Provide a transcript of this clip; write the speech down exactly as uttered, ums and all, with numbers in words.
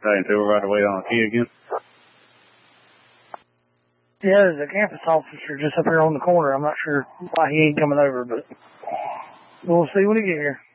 yesterday until we're right away on a key again. Yeah, there's a campus officer just up here on the corner. I'm not sure why he ain't coming over, but we'll see when he get here.